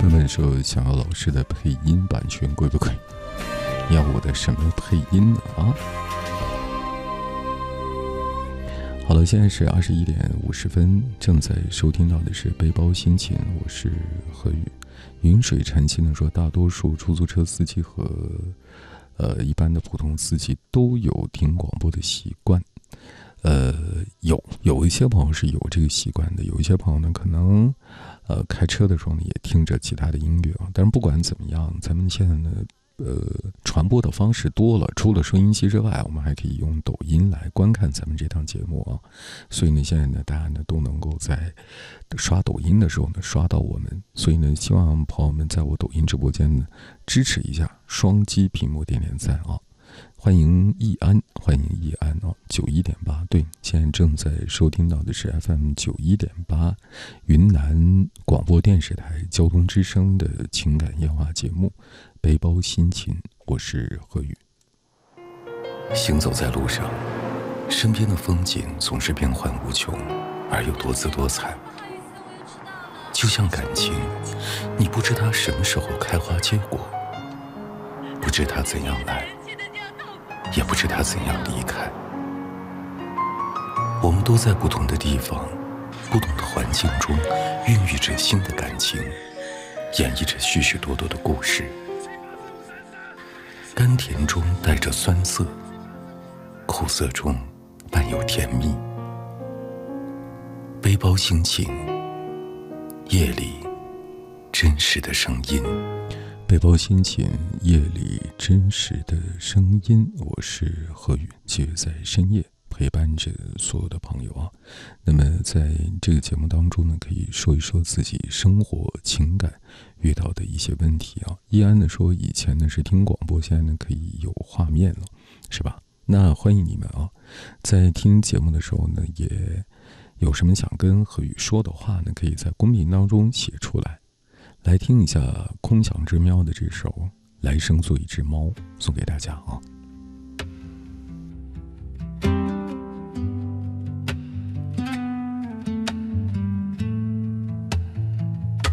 问问说想要老师的配音版权贵不贵？要我的什么配音呢？好了，现在是21点50分，正在收听到的是背包心情，我是何宇。云水禅心的说，大多数出租车司机和一般的普通司机都有听广播的习惯。有一些朋友是有这个习惯的，有一些朋友呢可能开车的时候呢也听着其他的音乐啊。但是不管怎么样，咱们现在呢传播的方式多了，除了收音机之外，我们还可以用抖音来观看咱们这档节目啊。所以呢，现在呢，大家呢都能够在刷抖音的时候呢刷到我们。所以呢，希望朋友们在我抖音直播间呢支持一下，双击屏幕点点赞啊！欢迎易安，欢迎易安啊！91.8，对，现在正在收听到的是 FM 91.8，云南广播电视台交通之声的情感夜话节目。背包心情，我是何宇。行走在路上，身边的风景总是变幻无穷，而又多姿多彩。就像感情，你不知它什么时候开花结果，不知它怎样来，也不知它怎样离开。我们都在不同的地方，不同的环境中，孕育着新的感情，演绎着许许多多的故事。甘甜中带着酸涩，苦涩中伴有甜蜜。背包心情，夜里真实的声音。背包心情，夜里真实的声音。我是何宇，继续在深夜陪伴着所有的朋友啊。那么在这个节目当中呢，可以说一说自己生活情感遇到的一些问题啊。易安呢说，以前呢是听广播，现在呢可以有画面了，是吧？那欢迎你们啊，在听节目的时候呢，也有什么想跟何宇说的话呢，可以在公屏当中写出来。来听一下空想之喵的这首《来生做一只猫》，送给大家啊。